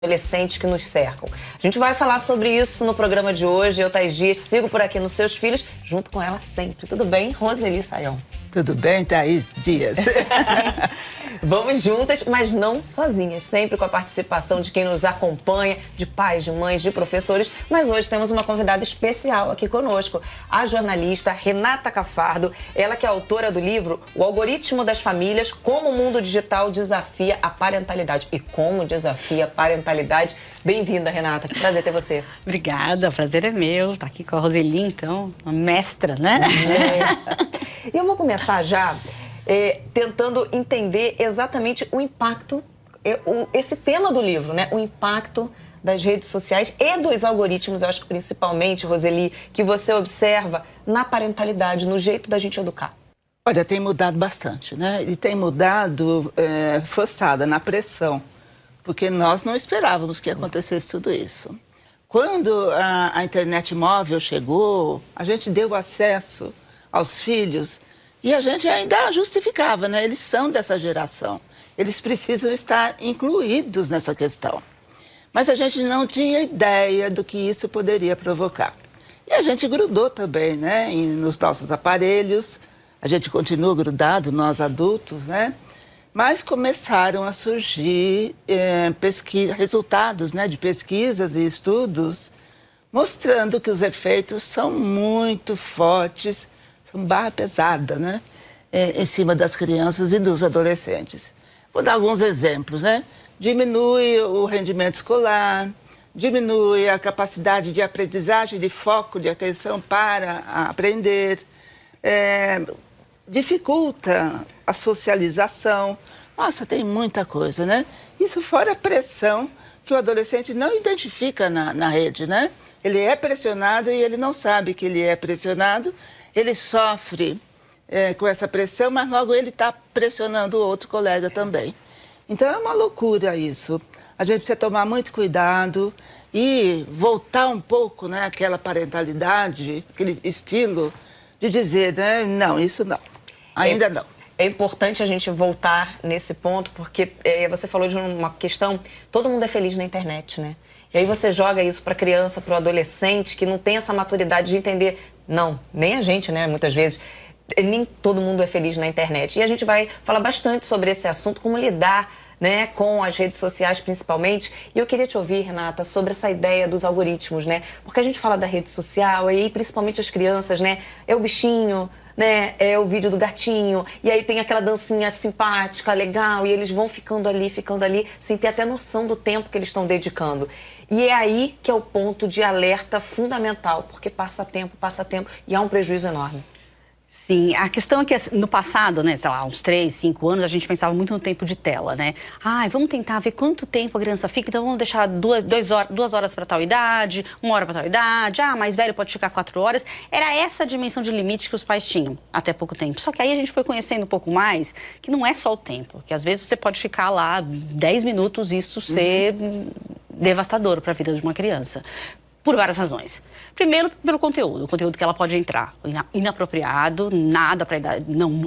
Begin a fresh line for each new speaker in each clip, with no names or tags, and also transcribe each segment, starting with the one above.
adolescentes que nos cercam. A gente vai falar sobre isso no programa de hoje. Eu, Thaís Dias, sigo por aqui nos Seus Filhos, junto com ela sempre. Tudo bem, Roseli Sayão?
Tudo bem, Thaís Dias?
Vamos juntas, mas não sozinhas, sempre com a participação de quem nos acompanha, de pais, de mães, de professores. Mas hoje temos uma convidada especial aqui conosco, a jornalista Renata Cafardo, ela que é autora do livro O Algoritmo das Famílias, como o mundo digital desafia a parentalidade. E como desafia a parentalidade. Bem-vinda, Renata, que prazer ter você.
Obrigada, o prazer é meu. Tá aqui com a Roseli, então, uma mestra, né?
E eu vou começar já tentando entender exatamente o impacto, esse tema do livro, né? O impacto das redes sociais e dos algoritmos, eu acho que principalmente, Roseli, que você observa na parentalidade, no jeito da gente educar.
Olha, tem mudado bastante, né? E tem mudado forçada, na pressão, porque nós não esperávamos que acontecesse tudo isso. Quando a internet móvel chegou, a gente deu acesso aos filhos e a gente ainda justificava, né? Eles são dessa geração, eles precisam estar incluídos nessa questão. Mas a gente não tinha ideia do que isso poderia provocar. E a gente grudou também, né? Nos nossos aparelhos, a gente continua grudado, nós adultos, né? Mas começaram a surgir resultados, né, de pesquisas e estudos mostrando que os efeitos são muito fortes, são barra pesada, né, em cima das crianças e dos adolescentes. Vou dar alguns exemplos, né? Diminui o rendimento escolar, diminui a capacidade de aprendizagem, de foco, de atenção para aprender, dificulta a socialização. Nossa, tem muita coisa, né? Isso fora a pressão que o adolescente não identifica na rede, né? Ele é pressionado e ele não sabe que ele é pressionado. Ele sofre com essa pressão, mas logo ele está pressionando o outro colega também. Então é uma loucura isso. A gente precisa tomar muito cuidado e voltar um pouco, né, àquela parentalidade, aquele estilo de dizer, né, não, isso não. Ainda não.
É importante a gente voltar nesse ponto, porque você falou de uma questão, todo mundo é feliz na internet, né? E aí você joga isso para a criança, para o adolescente, que não tem essa maturidade de entender, não, nem a gente, né, muitas vezes, nem todo mundo é feliz na internet. E a gente vai falar bastante sobre esse assunto, como lidar, né, com as redes sociais principalmente. E eu queria te ouvir, Renata, sobre essa ideia dos algoritmos, né? Porque a gente fala da rede social e aí, principalmente as crianças, né, é o bichinho, né, é o vídeo do gatinho, e aí tem aquela dancinha simpática, legal, e eles vão ficando ali, sem ter até noção do tempo que eles estão dedicando. E é aí que é o ponto de alerta fundamental, porque passa tempo, e há um prejuízo enorme.
Sim, a questão é que no passado, né, sei lá, uns 3, 5 anos, a gente pensava muito no tempo de tela, né? Vamos tentar ver quanto tempo a criança fica, então vamos deixar 2 horas para tal idade, 1 hora para tal idade, mais velho pode ficar 4 horas. Era essa a dimensão de limite que os pais tinham até pouco tempo. Só que aí a gente foi conhecendo um pouco mais que não é só o tempo, que às vezes você pode ficar lá 10 minutos e isso ser devastador para a vida de uma criança. Por várias razões. Primeiro, pelo conteúdo. O conteúdo que ela pode entrar. Inapropriado, nada para idade,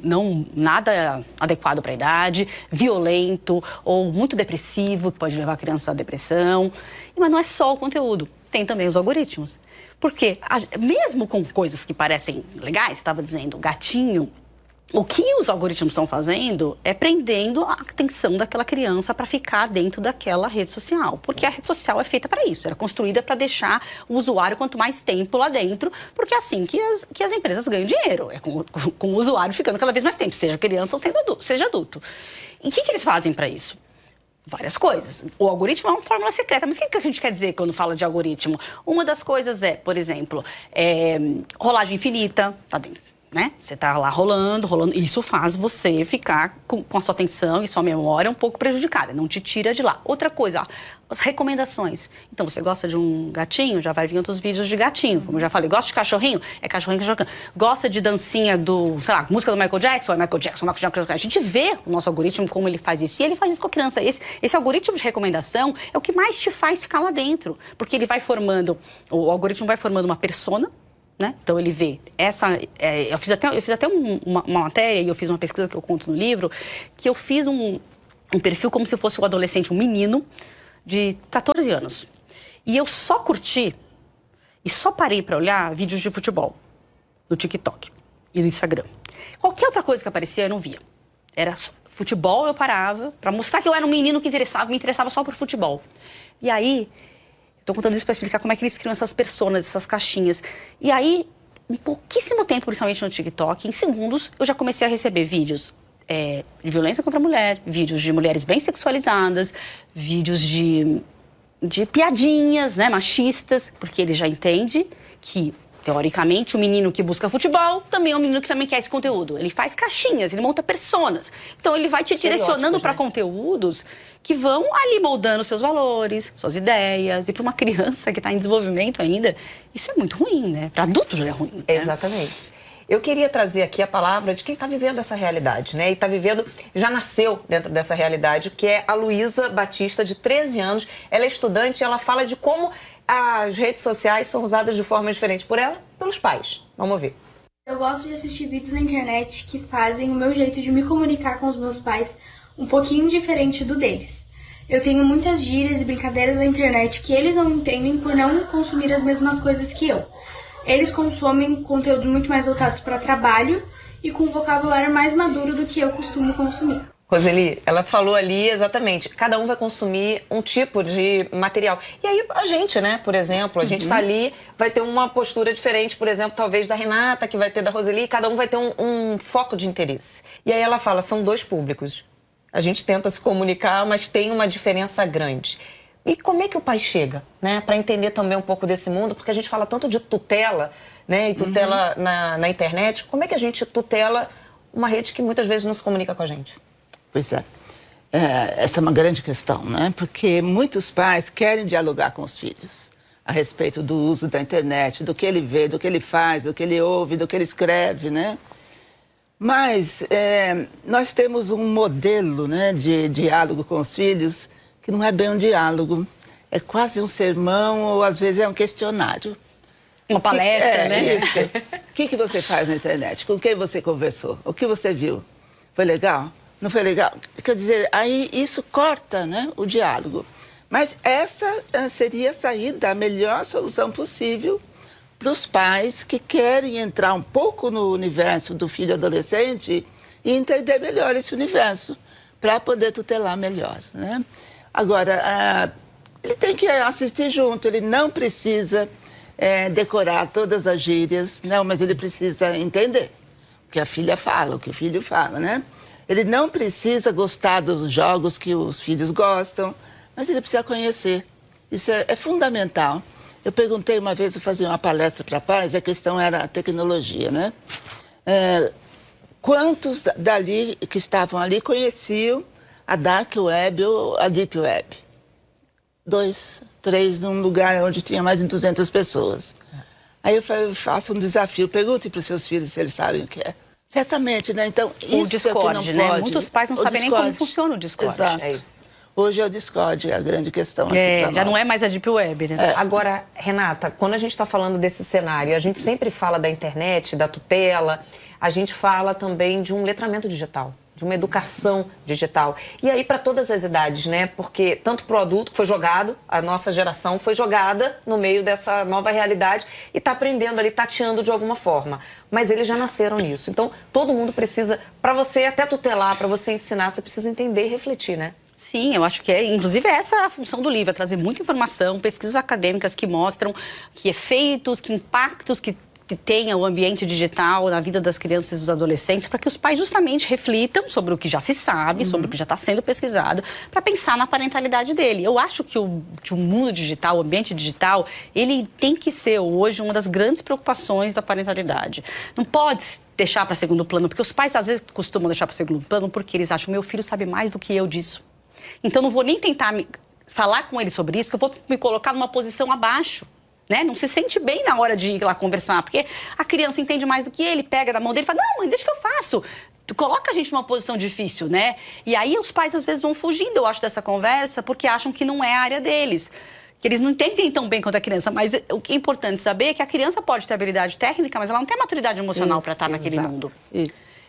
nada adequado para a idade, violento ou muito depressivo, que pode levar a criança à depressão. Mas não é só o conteúdo. Tem também os algoritmos. Porque, mesmo com coisas que parecem legais, estava dizendo, gatinho, o que os algoritmos estão fazendo é prendendo a atenção daquela criança para ficar dentro daquela rede social. Porque a rede social é feita para isso, era construída para deixar o usuário quanto mais tempo lá dentro, porque é assim que as empresas ganham dinheiro, é com o usuário ficando cada vez mais tempo, seja criança ou seja adulto. E o que eles fazem para isso? Várias coisas. O algoritmo é uma fórmula secreta, mas o que a gente quer dizer quando fala de algoritmo? Uma das coisas é, por exemplo, rolagem infinita, tá dentro. Né? Você está lá rolando, isso faz você ficar com a sua atenção e sua memória um pouco prejudicada, não te tira de lá. Outra coisa, as recomendações. Então, você gosta de um gatinho, já vai vir outros vídeos de gatinho, como eu já falei. Gosta de cachorrinho? É cachorrinho. Gosta de dancinha música do Michael Jackson? É Michael Jackson. A gente vê o nosso algoritmo como ele faz isso, e ele faz isso com a criança. Esse algoritmo de recomendação é o que mais te faz ficar lá dentro, porque ele vai formando, o algoritmo vai formando uma persona, né? Então ele vê eu fiz até uma matéria e eu fiz uma pesquisa que eu conto no livro, que eu fiz um perfil como se fosse um adolescente, um menino de 14 anos. E eu só curti e só parei para olhar vídeos de futebol no TikTok e no Instagram. Qualquer outra coisa que aparecia, eu não via. Era futebol, eu parava para mostrar que eu era um menino que me interessava só por futebol. E aí, estou contando isso para explicar como é que eles criam essas personas, essas caixinhas. E aí, em pouquíssimo tempo, principalmente no TikTok, em segundos, eu já comecei a receber vídeos de violência contra a mulher, vídeos de mulheres bem sexualizadas, vídeos de piadinhas, né, machistas, porque ele já entende que, teoricamente, o menino que busca futebol também é um menino que também quer esse conteúdo. Ele faz caixinhas, ele monta personas. Então, ele vai te direcionando para conteúdos que vão ali moldando seus valores, suas ideias. E para uma criança que está em desenvolvimento ainda, isso é muito ruim, né? Para adultos já é ruim. Né?
Exatamente. Eu queria trazer aqui a palavra de quem está vivendo essa realidade, né? E está vivendo, já nasceu dentro dessa realidade, que é a Luísa Batista, de 13 anos. Ela é estudante e ela fala de como as redes sociais são usadas de forma diferente por ela e pelos pais. Vamos ver.
Eu gosto de assistir vídeos na internet que fazem o meu jeito de me comunicar com os meus pais um pouquinho diferente do deles. Eu tenho muitas gírias e brincadeiras na internet que eles não entendem por não consumir as mesmas coisas que eu. Eles consomem conteúdos muito mais voltados para trabalho e com um vocabulário mais maduro do que eu costumo consumir.
Roseli, ela falou ali exatamente, cada um vai consumir um tipo de material. E aí a gente, né, por exemplo, a gente tá ali, vai ter uma postura diferente, por exemplo, talvez da Renata, que vai ter da Roseli, cada um vai ter um foco de interesse. E aí ela fala, são dois públicos. A gente tenta se comunicar, mas tem uma diferença grande. E como é que o pai chega, né, para entender também um pouco desse mundo? Porque a gente fala tanto de tutela, né, e tutela na internet. Como é que a gente tutela uma rede que muitas vezes não se comunica com a gente?
Pois é. Essa é uma grande questão, né? Porque muitos pais querem dialogar com os filhos a respeito do uso da internet, do que ele vê, do que ele faz, do que ele ouve, do que ele escreve, né? Mas nós temos um modelo, né, de diálogo com os filhos que não é bem um diálogo. É quase um sermão ou, às vezes, é um questionário.
Uma palestra, né?
Isso. O que você faz na internet? Com quem você conversou? O que você viu? Foi legal? Não foi legal? Quer dizer, aí isso corta, né, o diálogo. Mas essa seria a saída, a melhor solução possível para os pais que querem entrar um pouco no universo do filho adolescente e entender melhor esse universo, para poder tutelar melhor, né? Agora, ele tem que assistir junto, ele não precisa decorar todas as gírias, não, mas ele precisa entender o que a filha fala, o que o filho fala, né? Ele não precisa gostar dos jogos que os filhos gostam, mas ele precisa conhecer. Isso é fundamental. Eu perguntei uma vez, eu fazia uma palestra para pais, e a questão era a tecnologia, né? Quantos dali que estavam ali conheciam a Dark Web ou a Deep Web? 2, 3, num lugar onde tinha mais de 200 pessoas. Aí eu faço um desafio, pergunte para os seus filhos se eles sabem o que é. Certamente, né? Então,
o
isso
Discord,
é que não
né?
pode.
Muitos pais não sabem nem como funciona o Discord.
Exato.
É isso.
Hoje é o Discord, é a grande questão aqui pra
já
nós.
não é mais a Deep Web, né?
Agora, Renata, quando a gente está falando desse cenário, a gente sempre fala da internet, da tutela, a gente fala também de um letramento digital, de uma educação digital. E aí para todas as idades, né? Porque tanto para o adulto que foi jogado, a nossa geração foi jogada no meio dessa nova realidade e está aprendendo ali, tateando de alguma forma. Mas eles já nasceram nisso. Então, todo mundo precisa, para você até tutelar, para você ensinar, você precisa entender e refletir, né?
Sim, eu acho que inclusive essa é a função do livro, é trazer muita informação, pesquisas acadêmicas que mostram que efeitos, que impactos que tenha o ambiente digital na vida das crianças e dos adolescentes, para que os pais justamente reflitam sobre o que já se sabe, sobre o que já está sendo pesquisado, para pensar na parentalidade dele. Eu acho que o mundo digital, o ambiente digital, ele tem que ser hoje uma das grandes preocupações da parentalidade. Não pode deixar para segundo plano, porque os pais às vezes costumam deixar para segundo plano porque eles acham que meu filho sabe mais do que eu disso. Então não vou nem tentar falar com ele sobre isso, que eu vou me colocar numa posição abaixo. Né? Não se sente bem na hora de ir lá conversar, porque a criança entende mais do que ele, pega da mão dele e fala, não, mãe, deixa que eu faço. Tu coloca a gente numa posição difícil, né? E aí os pais às vezes vão fugindo, eu acho, dessa conversa, porque acham que não é a área deles. Que eles não entendem tão bem quanto a criança. Mas o que é importante saber é que a criança pode ter habilidade técnica, mas ela não tem maturidade emocional para estar naquele mundo.
Isso.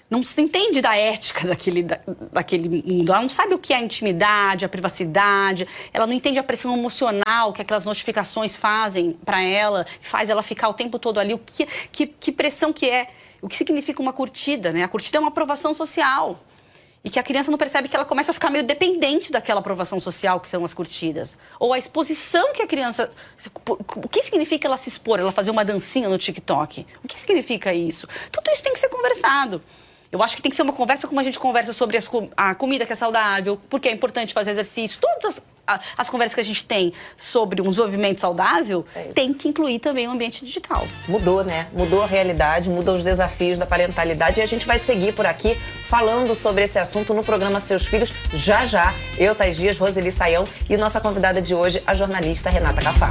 não se entende da ética daquele mundo. Ela não sabe o que é a intimidade, a privacidade. Ela não entende a pressão emocional que aquelas notificações fazem para ela, faz ela ficar o tempo todo ali. Que pressão que é, o que significa uma curtida, né? A curtida é uma aprovação social. E que a criança não percebe que ela começa a ficar meio dependente daquela aprovação social que são as curtidas. Ou a exposição que a criança... O que significa ela se expor, ela fazer uma dancinha no TikTok? O que significa isso? Tudo isso tem que ser conversado. Eu acho que tem que ser uma conversa como a gente conversa sobre a comida que é saudável, porque é importante fazer exercício. Todas as conversas que a gente tem sobre um desenvolvimento saudável tem que incluir também o ambiente digital.
Mudou, né? Mudou a realidade, mudou os desafios da parentalidade e a gente vai seguir por aqui falando sobre esse assunto no programa Seus Filhos já já. Eu, Thais Dias, Roseli Saião e nossa convidada de hoje, a jornalista Renata Cafá.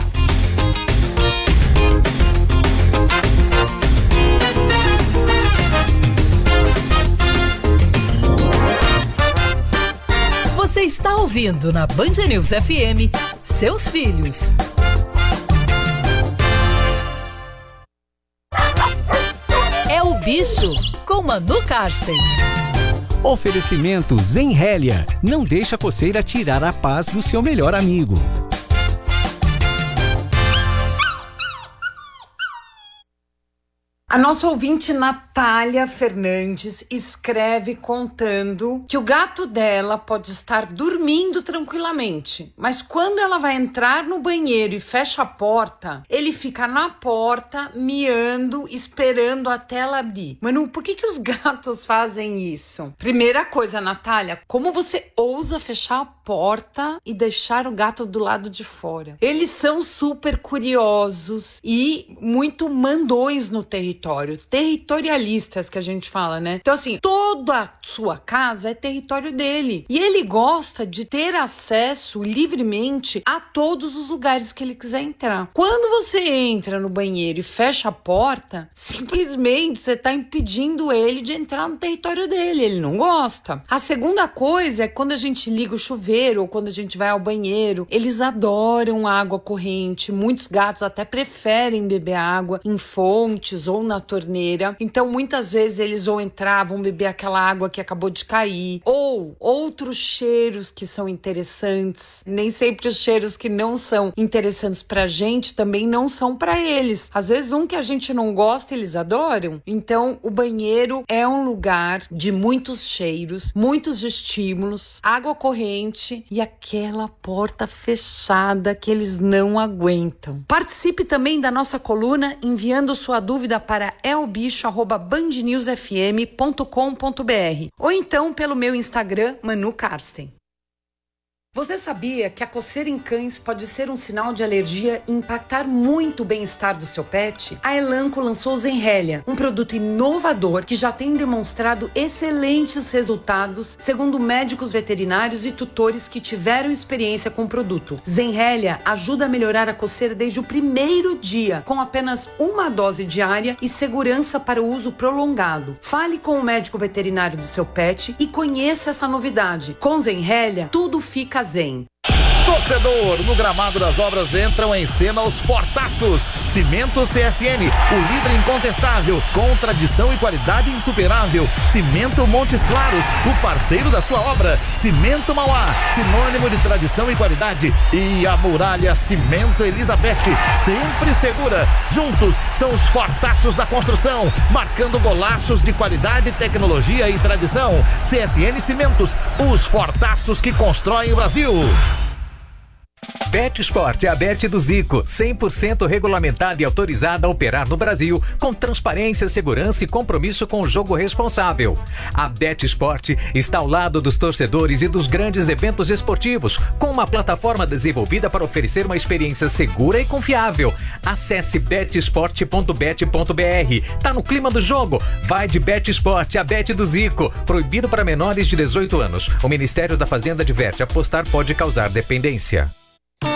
Você está ouvindo na Band News FM, Seus Filhos. É o Bicho, com Manu Karsten.
Oferecimento Zenrélia. Não deixa a coceira tirar a paz do seu melhor amigo.
A nossa ouvinte Natália Fernandes escreve contando que o gato dela pode estar dormindo tranquilamente, mas quando ela vai entrar no banheiro e fecha a porta, ele fica na porta miando, esperando até ela abrir. Manu, por que os gatos fazem isso? Primeira coisa, Natália, como você ousa fechar a porta e deixar o gato do lado de fora? Eles são super curiosos e muito mandões no território. Territorialistas, que a gente fala, né? Então, assim, toda a sua casa é território dele. E ele gosta de ter acesso livremente a todos os lugares que ele quiser entrar. Quando você entra no banheiro e fecha a porta, simplesmente você tá impedindo ele de entrar no território dele. Ele não gosta. A segunda coisa é quando a gente liga o chuveiro ou quando a gente vai ao banheiro, eles adoram água corrente. Muitos gatos até preferem beber água em fontes ou na torneira. Então, muitas vezes eles vão entrar, vão beber aquela água que acabou de cair. Ou outros cheiros que são interessantes. Nem sempre os cheiros que não são interessantes pra gente também não são pra eles. Às vezes um que a gente não gosta, eles adoram. Então, o banheiro é um lugar de muitos cheiros, muitos estímulos, água corrente e aquela porta fechada que eles não aguentam. Participe também da nossa coluna enviando sua dúvida para elbicho@bandnewsfm.com.br ou então pelo meu Instagram, Manu Karsten. Você sabia que a coceira em cães pode ser um sinal de alergia e impactar muito o bem-estar do seu pet? A Elanco lançou o Zenrélia, um produto inovador que já tem demonstrado excelentes resultados, segundo médicos veterinários e tutores que tiveram experiência com o produto. Zenrélia ajuda a melhorar a coceira desde o primeiro dia, com apenas uma dose diária e segurança para o uso prolongado. Fale com o médico veterinário do seu pet e conheça essa novidade. Com Zenrélia, tudo fica zen.
Torcedor, no gramado das obras entram em cena os fortaços. Cimento CSN, o líder incontestável, com tradição e qualidade insuperável. Cimento Montes Claros, o parceiro da sua obra. Cimento Mauá, sinônimo de tradição e qualidade. E a Muralha Cimento Elizabeth, sempre segura. Juntos, são os fortaços da construção, marcando golaços de qualidade, tecnologia e tradição. CSN Cimentos, os fortaços que constroem o Brasil.
BetSport é a Bet do Zico, 100% regulamentada e autorizada a operar no Brasil, com transparência, segurança e compromisso com o jogo responsável. A BetSport está ao lado dos torcedores e dos grandes eventos esportivos, com uma plataforma desenvolvida para oferecer uma experiência segura e confiável. Acesse betsport.bet.br. Tá no clima do jogo? Vai de BetSport, a Bet do Zico. Proibido para menores de 18 anos. O Ministério da Fazenda adverte: apostar pode causar dependência.